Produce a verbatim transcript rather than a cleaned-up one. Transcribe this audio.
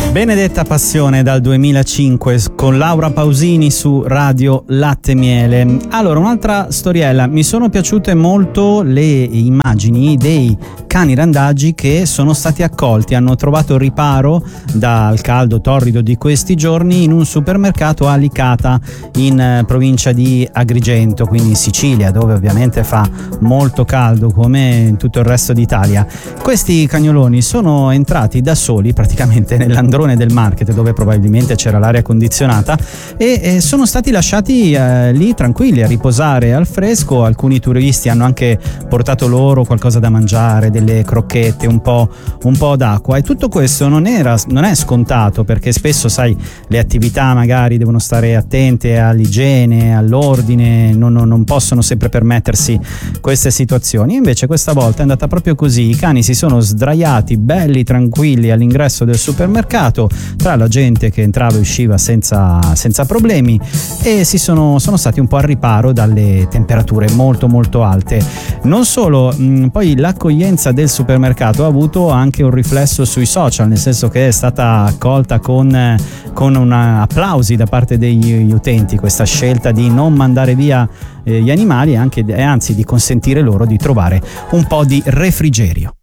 Benedetta Passione dal duemilacinque con Laura Pausini su Radio Latte Miele. Allora, un'altra storiella, mi sono piaciute molto le immagini dei cani randaggi che sono stati accolti, hanno trovato riparo dal caldo torrido di questi giorni in un supermercato a Licata in provincia di Agrigento, quindi in Sicilia, dove ovviamente fa molto caldo come in tutto il resto d'Italia. Questi cagnoloni sono entrati da soli praticamente nell'androne del market, dove probabilmente c'era l'aria condizionata, e, e sono stati lasciati eh, lì tranquilli a riposare al fresco. Alcuni turisti hanno anche portato loro qualcosa da mangiare, delle crocchette, un po', un po' d'acqua, e tutto questo non era non è scontato, perché spesso, sai, le attività magari devono stare attente all'igiene, all'ordine, non, non, non possono sempre permettersi queste situazioni. Invece questa volta è andata proprio così, i cani si sono sdraiati belli tranquilli all'ingresso del supermercato, tra la gente che entrava e usciva senza, senza problemi, e si sono, sono stati un po' al riparo dalle temperature molto molto alte. Non solo, mh, poi l'accoglienza del supermercato ha avuto anche un riflesso sui social, nel senso che è stata accolta con, con una, applausi da parte degli utenti questa scelta di non mandare via eh, gli animali, e anche, e anzi di consentire loro di trovare un po' di refrigerio.